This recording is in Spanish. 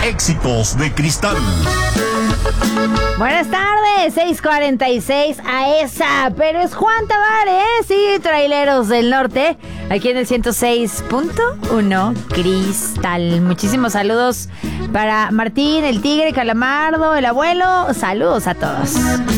Éxitos de Cristal. Buenas tardes, 6:46 a esa, pero es Juan Tavares y Traileros del Norte, aquí en el 106.1 Cristal. Muchísimos saludos para Martín, el Tigre, Calamardo, el abuelo, saludos a todos.